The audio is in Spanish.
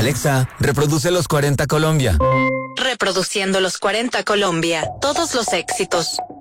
Alexa, reproduce los 40 Colombia. Reproduciendo los 40 Colombia. Todos los éxitos.